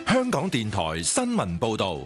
香港電台新聞報道。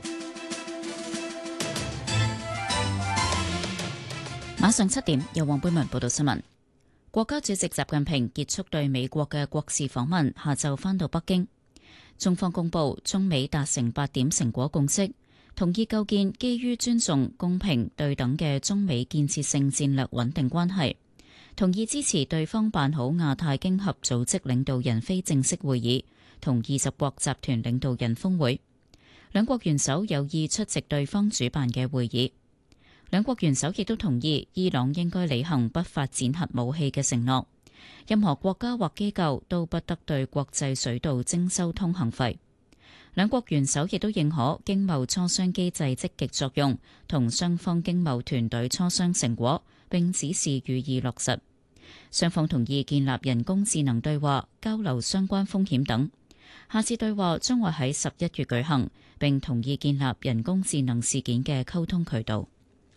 晚上7點，由黃貝文報道新聞。國家主席習近平結束對美國嘅國事訪問，下晝返到北京。中方公布，中美達成8點成果共識，同意構建基於尊重、公平、對等嘅中美建設性戰略穩定關係，同意支持對方辦好亞太經合組織領導人非正式會議同20國集團領導人峰會。兩國元首有意出席對方主辦嘅會議。兩國元首亦都同意伊朗應該履行不發展核武器嘅承諾，任何國家或機構都不得對國際水道徵收通行費。兩國元首亦都認可經貿磋商機制積極作用，同雙方經貿團隊磋商成果，並指示予以落實。雙方同意建立人工智能對話，交流相關風險等。下次對話將會喺11月舉行，並同意建立人工智能事件嘅溝通渠道。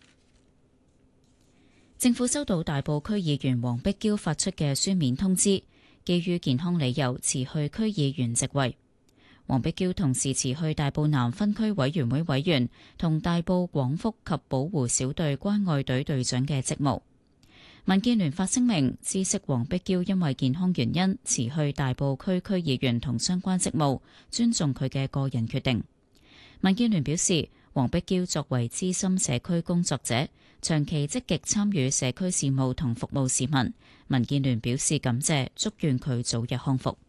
政府收到大埔區議員黃碧嬌發出嘅書面通知，基於健康理由辭去區議員職位。黃碧嬌同時辭去大埔南分區委員會委員同大埔廣福及保護小隊關愛隊隊長嘅職務。民建聯發聲明，知悉黃碧嬌因為健康原因辭去大埔區區議員同相關職務，尊重佢嘅個人決定。民建聯表示，黃碧嬌作為資深社區工作者，長期積極參與社區事務同服務市民，民建聯表示感謝，祝願佢早日康復。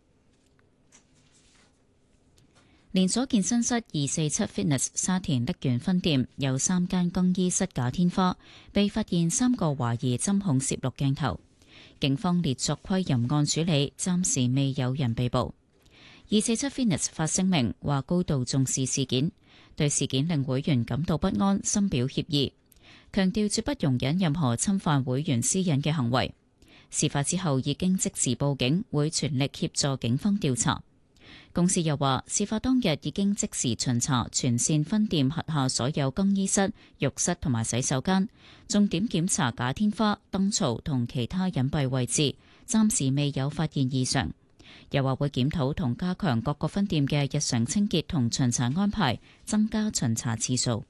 連鎖健身室247 Fitness 沙田瀝源分店有3間更衣室假天花，被發現3個懷疑針孔攝錄鏡頭，警方列作窺淫案處理，暫時未有人被捕。247 Fitness 發聲明話高度重視事件，對事件令會員感到不安，深表歉意，強調絕不容忍任何侵犯會員私隱嘅行為。事發之後已經即時報警，會全力協助警方調查。公司又話，事發當日已經即時巡查全線分店轄下所有更衣室、浴室同埋洗手間，重點檢查假天花、燈槽同其他隱蔽位置，暫時未有發現異常。又話會檢討同加強各個分店嘅日常清潔同巡查安排，增加巡查次數。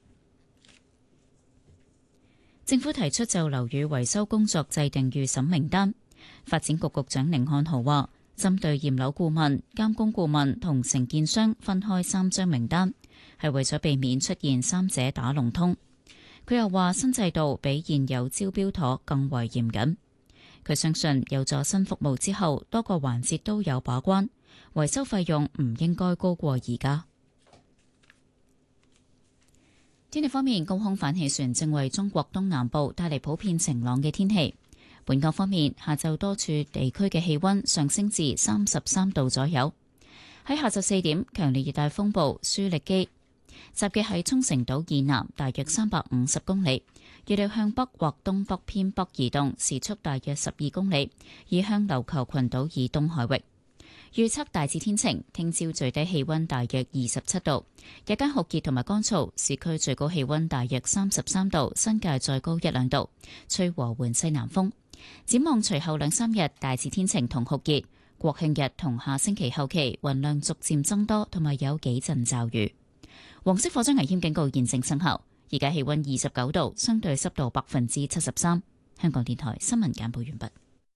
政府提出就樓宇維修工作制定預審名單。發展局局長甯漢豪話，針對驗樓顧問、監工顧問同承建商分開3張名單，係為咗避免出現3者打龍通。佢又話，新制度比現有招標妥更為嚴謹。佢相信有咗新服務之後，多個環節都有把關，維修費用唔應該高過而家。天氣方面，高空反氣旋正為中國東南部帶嚟普遍晴朗嘅天氣。本港方面，下晝多處地區嘅氣溫上升至33度左右。喺下晝4點，強烈熱帶風暴舒力基集結喺沖繩島以南大約350公里，預料向北或東北偏北移動，時速大約12公里，移向琉球群島以東海域。預測大致天晴，聽朝最低氣溫大約27度，日間酷熱同埋乾燥，市區最高氣溫大約33度，新界再高1-2度，吹和緩西南風。展望隨後2-3日大致天晴同酷熱，國慶日同下星期後期雲量逐漸增多，同埋有幾陣驟雨。黃色火災危險警告現正生效，而家氣溫29度，相對濕度73%。香港電台新聞簡報完畢。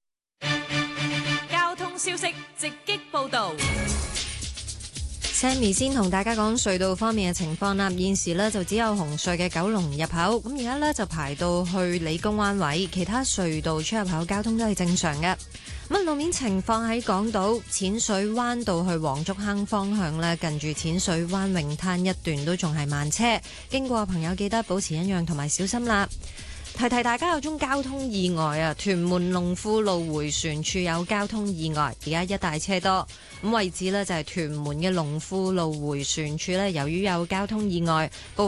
交通消息直擊報道。 Sammy 先同大家講隧道方面嘅情況啦。現時呢就只有紅隧嘅九龍入口，咁而家呢就排到去理工灣位，其他隧道出入口交通都係正常嘅。咁路面情況喺港島淺水灣道去黃竹坑方向呢，近住淺水灣泳灘一段都仲係慢車，經過朋友記得保持忍讓同埋小心啦。提提大家有宗交通意外啊！屯門龍富路迴旋處有交通意外，而家一大車多。咁位置呢就係屯門嘅龍富路迴旋處呢，由於有交通意外。